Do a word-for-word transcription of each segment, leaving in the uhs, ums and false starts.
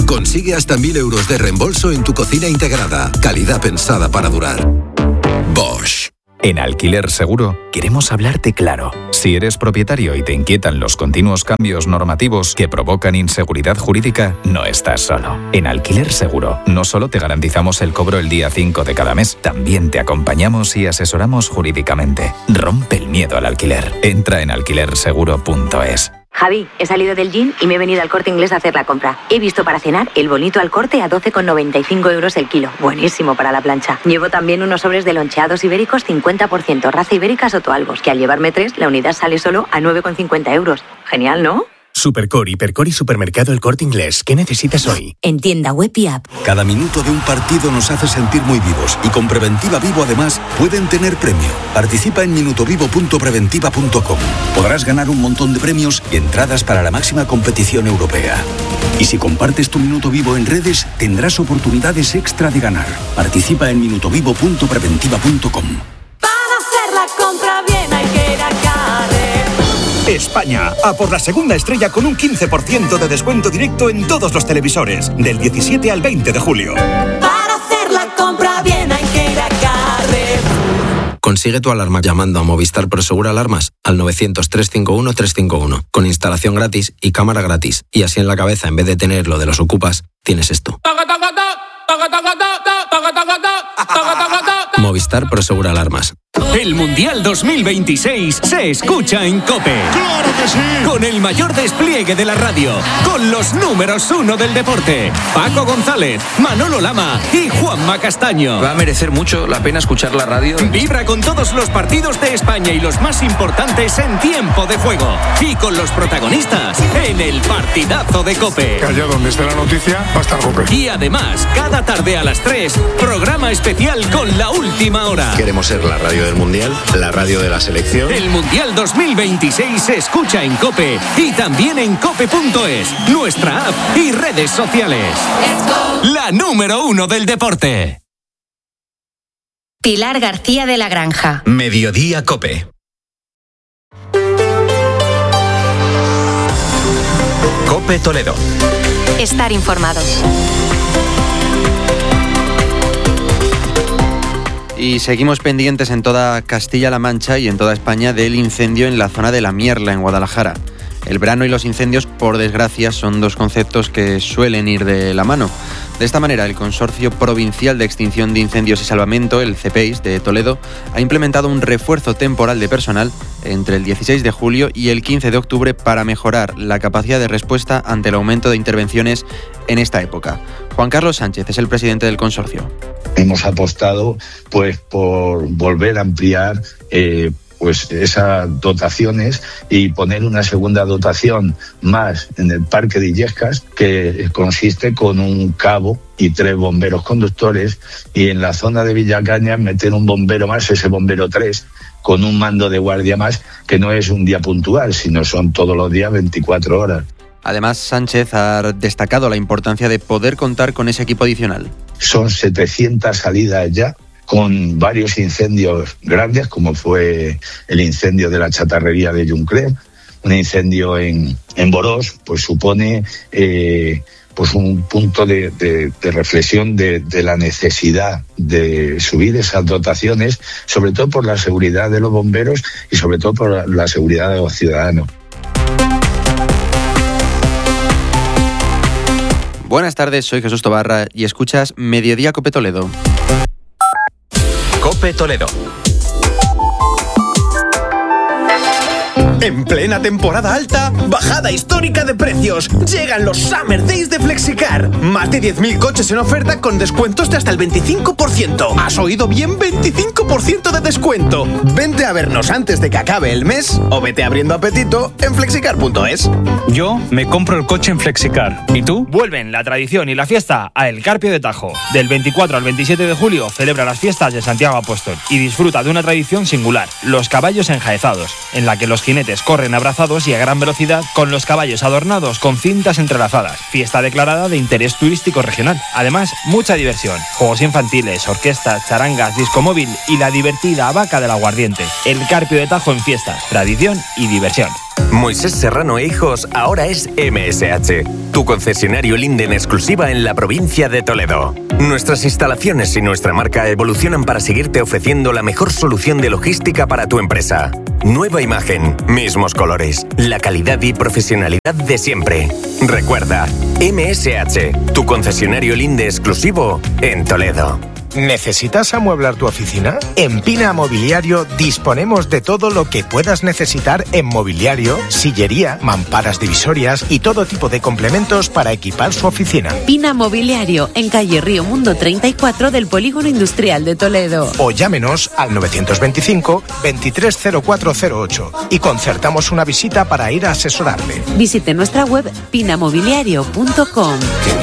Consigue hasta mil euros de reembolso en tu cocina integrada. Calidad pensada para durar. Bosch. En Alquiler Seguro queremos hablarte claro. Si eres propietario y te inquietan los continuos cambios normativos que provocan inseguridad jurídica, no estás solo. En Alquiler Seguro no solo te garantizamos el cobro el día cinco de cada mes, también te acompañamos y asesoramos jurídicamente. Rompe el miedo al alquiler. Entra en alquiler seguro punto es. Javi, he salido del gym y me he venido al Corte Inglés a hacer la compra. He visto para cenar el bonito al Corte a doce con noventa y cinco euros el kilo. Buenísimo para la plancha. Llevo también unos sobres de loncheados ibéricos cincuenta por ciento, raza ibérica Sotoalbos, que al llevarme tres, la unidad sale solo a nueve con cincuenta euros. Genial, ¿no? Supercore, Hipercore y Supermercado El Corte Inglés. ¿Qué necesitas hoy? En tienda web y app. Cada minuto de un partido nos hace sentir muy vivos y con Preventiva Vivo además pueden tener premio. Participa en minutovivo punto preventiva punto com. Podrás ganar un montón de premios y entradas para la máxima competición europea. Y si compartes tu Minuto Vivo en redes, tendrás oportunidades extra de ganar. Participa en minutovivo punto preventiva punto com. Para hacer la compra bien hay que ir a Carrefour. España, a por la segunda estrella con un quince por ciento de descuento directo en todos los televisores, del diecisiete al veinte de julio. Para hacer la compra bien hay que ir a Carrefour. Consigue tu alarma llamando a Movistar Prosegur Alarmas al novecientos, trescientos cincuenta y uno, trescientos cincuenta y uno, con instalación gratis y cámara gratis. Y así en la cabeza, en vez de tener lo de los ocupas, tienes esto. Movistar Prosegur Alarmas. El Mundial dos mil veintiséis se escucha en COPE. ¡Claro que sí! Con el mayor despliegue de la radio, con los números uno del deporte, Paco González, Manolo Lama y Juanma Castaño. Va a merecer mucho la pena escuchar la radio. Vibra con todos los partidos de España y los más importantes en tiempo de juego. Y con los protagonistas en el partidazo de COPE. Que allá donde esté la noticia va a estar COPE. Y además, cada tarde a las tres, programa especial con la última hora. Queremos ser la radio del Mundial, la radio de la selección. El Mundial dos mil veintiséis se escucha en COPE y también en cope punto es, nuestra app y redes sociales. La número uno del deporte. Pilar García de la Granja. Mediodía COPE. COPE Toledo. Estar informado. Y seguimos pendientes en toda Castilla-La Mancha y en toda España del incendio en la zona de La Mierla, en Guadalajara. El verano y los incendios, por desgracia, son dos conceptos que suelen ir de la mano. De esta manera, el Consorcio Provincial de Extinción de Incendios y Salvamento, el CEPEIS de Toledo, ha implementado un refuerzo temporal de personal entre el dieciséis de julio y el quince de octubre para mejorar la capacidad de respuesta ante el aumento de intervenciones en esta época. Juan Carlos Sánchez es el presidente del consorcio. Hemos apostado pues por volver a ampliar eh, pues esas dotaciones y poner una segunda dotación más en el Parque de Illescas, que consiste con un cabo y tres bomberos conductores, y en la zona de Villacañas meter un bombero más, ese bombero tres, con un mando de guardia más, que no es un día puntual, sino son todos los días veinticuatro horas. Además, Sánchez ha destacado la importancia de poder contar con ese equipo adicional. Son setecientas salidas ya, con varios incendios grandes, como fue el incendio de la chatarrería de Juncler, un incendio en, en Borós, pues supone eh, pues un punto de, de, de reflexión de, de la necesidad de subir esas dotaciones, sobre todo por la seguridad de los bomberos y sobre todo por la, la seguridad de los ciudadanos. Buenas tardes, soy Jesús Tobarra y escuchas Mediodía COPE Toledo. COPE Toledo. En plena temporada alta, bajada histórica de precios. Llegan los Summer Days de Flexicar. Más de diez mil coches en oferta con descuentos de hasta el veinticinco por ciento. ¿Has oído bien? veinticinco por ciento de descuento. Vente a vernos antes de que acabe el mes o vete abriendo apetito en flexicar punto es. Yo me compro el coche en Flexicar. ¿Y tú? Vuelven la tradición y la fiesta a El Carpio de Tajo. Del veinticuatro al veintisiete de julio celebra las fiestas de Santiago Apóstol y disfruta de una tradición singular, los caballos enjaezados, en la que los jinetes corren abrazados y a gran velocidad con los caballos adornados con cintas entrelazadas. Fiesta declarada de interés turístico regional. Además, mucha diversión, juegos infantiles, orquestas, charangas, disco móvil y la divertida vaca del aguardiente. El Carpio de Tajo en fiestas, tradición y diversión. Moisés Serrano e Hijos ahora es M S H, tu concesionario Linde en exclusiva en la provincia de Toledo. Nuestras instalaciones y nuestra marca evolucionan para seguirte ofreciendo la mejor solución de logística para tu empresa. Nueva imagen, mismos colores, la calidad y profesionalidad de siempre. Recuerda, M S H, tu concesionario Linde exclusivo en Toledo. ¿Necesitas amueblar tu oficina? En Pina Mobiliario disponemos de todo lo que puedas necesitar en mobiliario, sillería, mamparas divisorias y todo tipo de complementos para equipar su oficina. Pina Mobiliario, en calle Río Mundo treinta y cuatro del Polígono Industrial de Toledo. O llámenos al novecientos veinticinco, veintitrés cero cuatro cero ocho y concertamos una visita para ir a asesorarle. Visite nuestra web pina mobiliario punto com.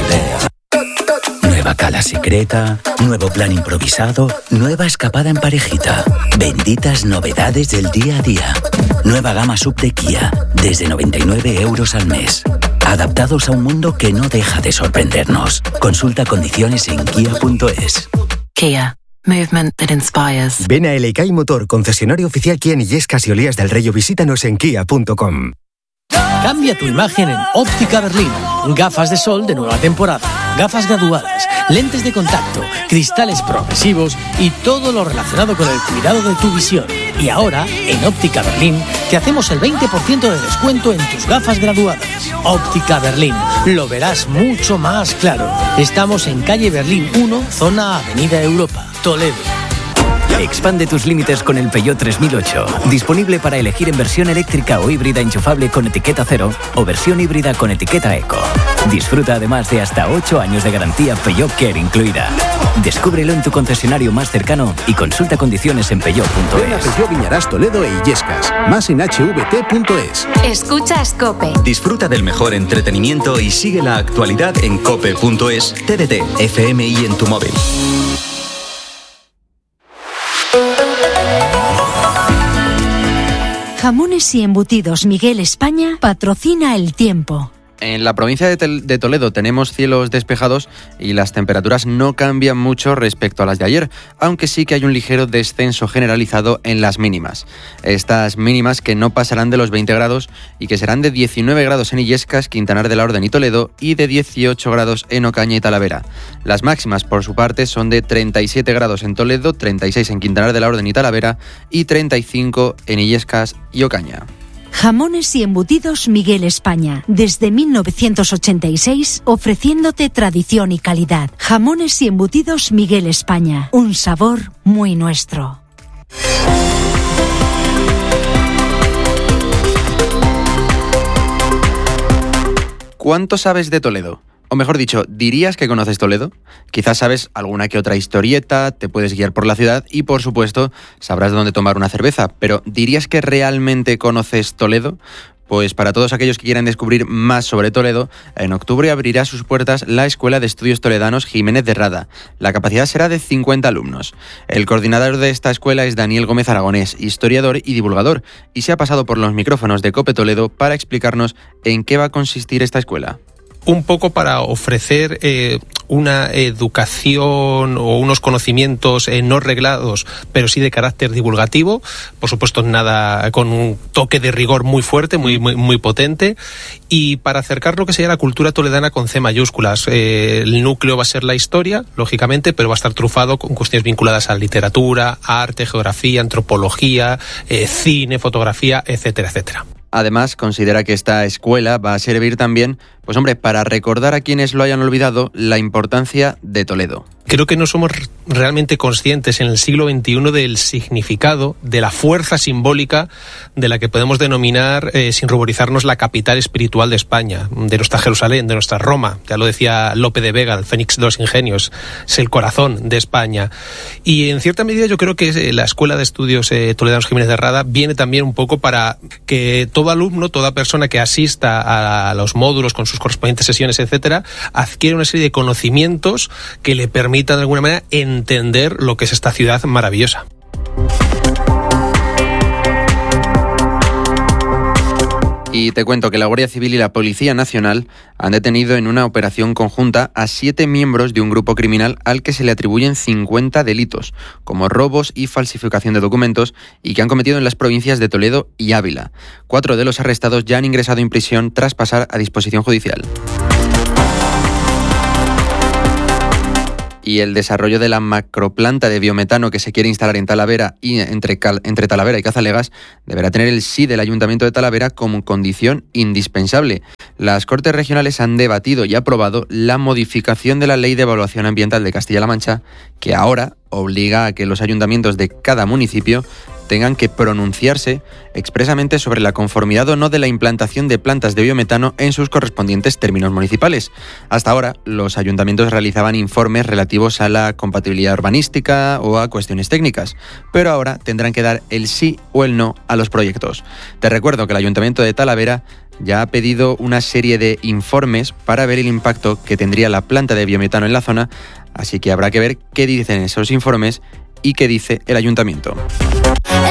Nueva cala secreta, nuevo plan improvisado, nueva escapada en parejita. Benditas novedades del día a día. Nueva gama sub de Kia, desde noventa y nueve euros al mes. Adaptados a un mundo que no deja de sorprendernos. Consulta condiciones en kia punto es. Kia. Movement that inspires. Ven a L K I Motor, concesionario oficial Kia en Illescas y Olías del Rey, o visítanos en kia punto com. Cambia tu imagen en Óptica Berlín. Gafas de sol de nueva temporada, gafas graduadas, lentes de contacto, cristales progresivos y todo lo relacionado con el cuidado de tu visión. Y ahora, en Óptica Berlín, te hacemos el veinte por ciento de descuento en tus gafas graduadas. Óptica Berlín, lo verás mucho más claro. Estamos en calle Berlín uno, zona Avenida Europa, Toledo. Expande tus límites con el Peugeot tres mil ocho. Disponible para elegir en versión eléctrica o híbrida enchufable con etiqueta cero o versión híbrida con etiqueta eco. Disfruta además de hasta ocho años de garantía Peugeot Care incluida. Descúbrelo en tu concesionario más cercano y consulta condiciones en peugeot punto es. Ven a Peugeot Viñarás Toledo e Illescas. Más en hache ve te punto es. Escucha Cope. Disfruta del mejor entretenimiento y sigue la actualidad en cope punto es, T D T, F M y en tu móvil. Jamones y embutidos Miguel España patrocina El Tiempo. En la provincia de, Tel- de Toledo tenemos cielos despejados y las temperaturas no cambian mucho respecto a las de ayer, aunque sí que hay un ligero descenso generalizado en las mínimas. Estas mínimas que no pasarán de los veinte grados y que serán de diecinueve grados en Illescas, Quintanar de la Orden y Toledo y de dieciocho grados en Ocaña y Talavera. Las máximas, por su parte, son de treinta y siete grados en Toledo, treinta y seis en Quintanar de la Orden y Talavera y treinta y cinco en Illescas y Ocaña. Jamones y embutidos Miguel España, desde mil novecientos ochenta y seis, ofreciéndote tradición y calidad. Jamones y embutidos Miguel España, un sabor muy nuestro. ¿Cuánto sabes de Toledo? O mejor dicho, ¿dirías que conoces Toledo? Quizás sabes alguna que otra historieta, te puedes guiar por la ciudad y, por supuesto, sabrás dónde tomar una cerveza. Pero ¿dirías que realmente conoces Toledo? Pues para todos aquellos que quieran descubrir más sobre Toledo, en octubre abrirá sus puertas la Escuela de Estudios Toledanos Jiménez de Rada. La capacidad será de cincuenta alumnos. El coordinador de esta escuela es Daniel Gómez Aragonés, historiador y divulgador, y se ha pasado por los micrófonos de COPE Toledo para explicarnos en qué va a consistir esta escuela. Un poco para ofrecer eh, una educación o unos conocimientos eh, no reglados, pero sí de carácter divulgativo, por supuesto nada con un toque de rigor muy fuerte, muy muy, muy potente, y para acercar lo que sería la cultura toledana con C mayúsculas. Eh, el núcleo va a ser la historia, lógicamente, pero va a estar trufado con cuestiones vinculadas a literatura, arte, geografía, antropología, eh, cine, fotografía, etcétera, etcétera. Además, considera que esta escuela va a servir también, pues hombre, para recordar a quienes lo hayan olvidado la importancia de Toledo. Creo que no somos realmente conscientes en el siglo veintiuno del significado, de la fuerza simbólica de la que podemos denominar, eh, sin ruborizarnos, la capital espiritual de España, de nuestra Jerusalén, de nuestra Roma. Ya lo decía Lope de Vega, el Fénix de los Ingenios, es el corazón de España. Y en cierta medida yo creo que la Escuela de Estudios eh, Toledanos Jiménez de Rada viene también un poco para que todo alumno, toda persona que asista a los módulos con sus correspondientes sesiones, etcétera, adquiere una serie de conocimientos que le permitan de alguna manera entender lo que es esta ciudad maravillosa. Y te cuento que la Guardia Civil y la Policía Nacional han detenido en una operación conjunta a siete miembros de un grupo criminal al que se le atribuyen cincuenta delitos, como robos y falsificación de documentos, y que han cometido en las provincias de Toledo y Ávila. Cuatro de los arrestados ya han ingresado en prisión tras pasar a disposición judicial. Y el desarrollo de la macroplanta de biometano que se quiere instalar en Talavera y entre, Cal, entre Talavera y Cazalegas deberá tener el sí del Ayuntamiento de Talavera como condición indispensable. Las Cortes Regionales han debatido y aprobado la modificación de la Ley de Evaluación Ambiental de Castilla-La Mancha, que ahora obliga a que los ayuntamientos de cada municipio tengan que pronunciarse expresamente sobre la conformidad o no de la implantación de plantas de biometano en sus correspondientes términos municipales. Hasta ahora, los ayuntamientos realizaban informes relativos a la compatibilidad urbanística o a cuestiones técnicas, pero ahora tendrán que dar el sí o el no a los proyectos. Te recuerdo que el Ayuntamiento de Talavera ya ha pedido una serie de informes para ver el impacto que tendría la planta de biometano en la zona, así que habrá que ver qué dicen esos informes y qué dice el Ayuntamiento.